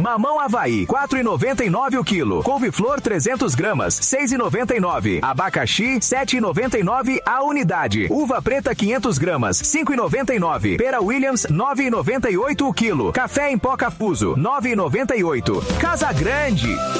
Mamão Havaí, 4,99 o quilo. Couve-flor 300 gramas, 6,99. Abacaxi, 7,99 a unidade. Uva preta 500 gramas, 5,99. Pera Williams, 9,98 o quilo. Café em pó Cafuso, 9,98. Casa Grande.